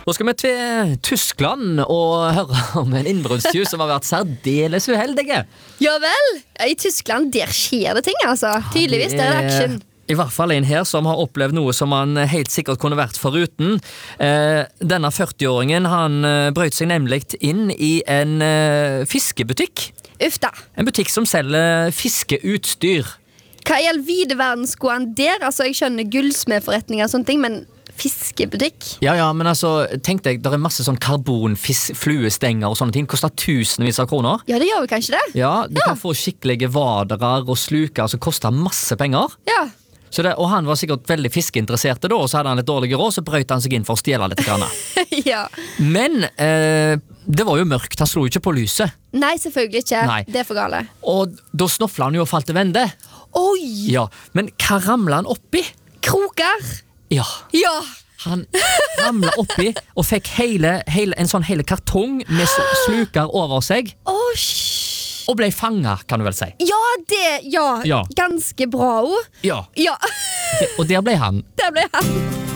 Nå skal vi til Tyskland og høre om en innbruddstyv som har vært særdeles uheldige. Ja vel, i Tyskland der skjer det ting altså. Tydeligvis, det er action. I hvert fall en her som har opplevd noe som han helt sikkert kunne vært foruten. Denne 40-åringen, han brøt seg nemlig inn i en fiskebutikk. Ufta. En butikk som selger fiskeutstyr. Hva i all vide verden skulle han der? Altså, jeg skjønner gullsmedforretninger og sånne ting, men fiskebutikk? Ja, men altså, tenk deg, der er masse sånn fluestenger og sånne ting. Koster tusenvis av kroner. Ja, det gjør vi kanskje det. Ja, du kan få skikkelige vadere og sluker som koster masse penger. Ja. Og han var sikkert veldig fiskeinteressert da, og så hadde han litt dårlige råd, så brøt han seg inn for å stjele litt grann. Ja. Men det var jo mørkt, han slo ikke på lyset. Nei, selvfølgelig ikke. Nei. Det er for gale. Og da snofflet han jo og falt til vende. Oi! Ja, men hva ramlet han oppi? Kroker! Ja. Ja! Han ramlet oppi og fikk en sånn hele kartong med sluker over seg. Og ble fanget, kan du vel si. Ja, ganske bra ord. Ja. Ja. Og der ble han. Der ble han.